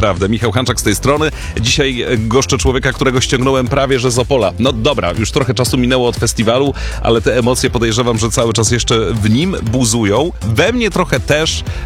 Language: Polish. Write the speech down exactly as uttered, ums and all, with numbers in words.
naprawdę. Michał Hanczak z tej strony. Dzisiaj goszczę człowieka, którego ściągnąłem prawie że z Opola. No dobra, już trochę czasu minęło od festiwalu, ale te emocje podejrzewam, że cały czas jeszcze w nim buzują. We mnie trochę też,